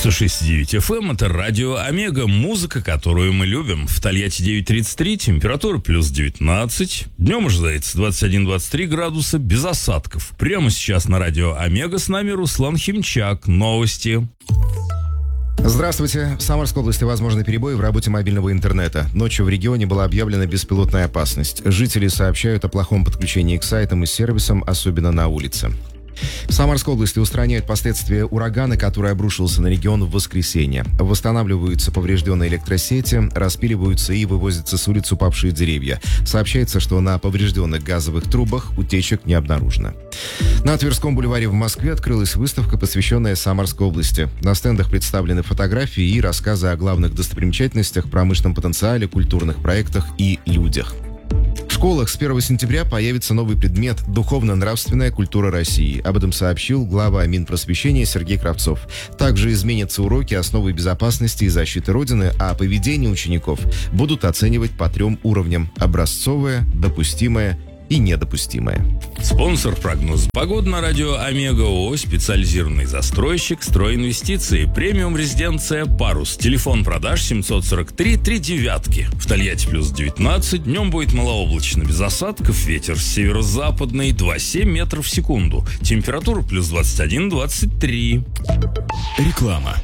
106,9 FM — это радио Омега, музыка, которую мы любим. В Тольятти 9:33, температура плюс 19. Днем ожидается 21-23 градуса, без осадков. Прямо сейчас на радио Омега с нами Руслан Химчак. Новости. Здравствуйте. В Самарской области возможны перебои в работе мобильного интернета. Ночью в регионе была объявлена беспилотная опасность. Жители сообщают о плохом подключении к сайтам и сервисам, особенно на улице. В Самарской области устраняют последствия урагана, который обрушился на регион в воскресенье. Восстанавливаются поврежденные электросети, распиливаются и вывозятся с улиц упавшие деревья. Сообщается, что на поврежденных газовых трубах утечек не обнаружено. На Тверском бульваре в Москве открылась выставка, посвященная Самарской области. На стендах представлены фотографии и рассказы о главных достопримечательностях, промышленном потенциале, культурных проектах и людях. В школах с 1 сентября появится новый предмет «Духовно-нравственная культура России». Об этом сообщил глава Минпросвещения Сергей Кравцов. Также изменятся уроки основы безопасности и защиты Родины, а поведение учеников будут оценивать по 3 уровням: образцовое, допустимое и недопустимое. Спонсор прогноза погоды на радио Омега — ООО «Специализированный застройщик «Стройинвестиции». Премиум резиденция «Парус». Телефон продаж 743 39. В Тольятти плюс 19. Днем будет малооблачно, без осадков. Ветер северо-западный 2,7 метров в секунду. Температура плюс 21-23. Реклама.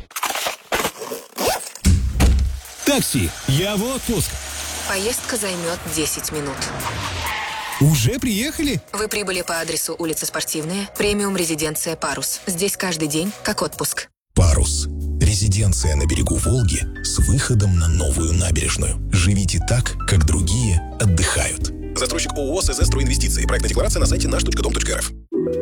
Такси, я в отпуск. Поездка займет 10 минут. Уже приехали? Вы прибыли по адресу улица Спортивная, премиум резиденция «Парус». Здесь каждый день как отпуск. «Парус» – резиденция на берегу Волги с выходом на новую набережную. Живите так, как другие отдыхают. Застройщик ООО «СЗ Стройинвестиции». Проектная декларация на сайте наш.дом.рф.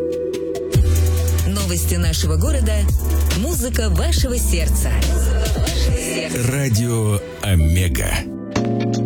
Новости нашего города. Музыка вашего сердца. Радио Омега.